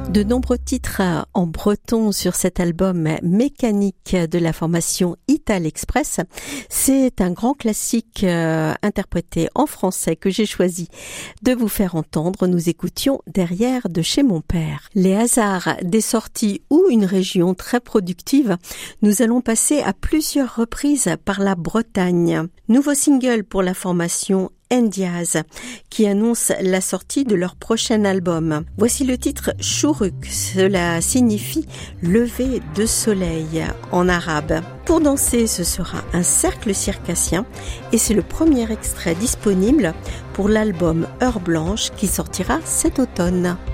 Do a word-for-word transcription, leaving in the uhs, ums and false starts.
De nombreux titres en breton sur cet album mécanique de la formation Ital Express. C'est un grand classique euh, interprété en français que j'ai choisi de vous faire entendre. Nous écoutions Derrière de chez mon père. Les hasards des sorties ou une région très productive, nous allons passer à plusieurs reprises par la Bretagne. Nouveau single pour la formation Ndiaz, qui annonce la sortie de leur prochain album. Voici le titre Chouruk, cela signifie lever de soleil en arabe. Pour danser, ce sera un cercle circassien et c'est le premier extrait disponible pour l'album Heure Blanche qui sortira cet automne.